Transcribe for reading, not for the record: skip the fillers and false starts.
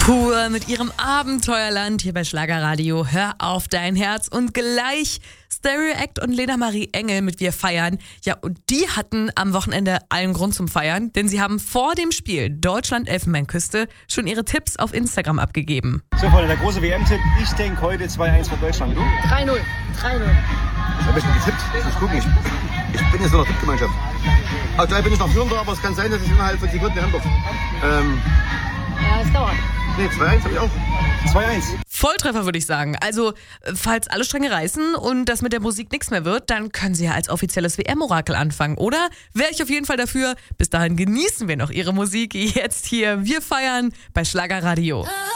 Pur mit ihrem Abenteuerland hier bei Schlagerradio. Hör auf dein Herz und gleich Stereo Act und Lena Marie Engel mit Wir feiern. Ja, und die hatten am Wochenende allen Grund zum Feiern, denn sie haben vor dem Spiel Deutschland-Elfenbeinküste schon ihre Tipps auf Instagram abgegeben. So, Freunde, der große WM-Tipp. Ich denke heute 2-1 für Deutschland. Du? 3-0. 3-0. Was hab ich denn getippt? Ich muss gucken. Ich bin jetzt in der Tippgemeinschaft. Aktuell bin ich noch Führender, aber es kann sein, dass ich innerhalb von Sekunden ändert. Ja, es dauert. Nee, 2-1 habe ich auch. 2-1. Volltreffer würde ich sagen. Also, falls alle Stränge reißen und das mit der Musik nichts mehr wird, dann können sie ja als offizielles WM-Orakel anfangen, oder? Wäre ich auf jeden Fall dafür. Bis dahin genießen wir noch ihre Musik. Jetzt hier, wir feiern bei Schlagerradio.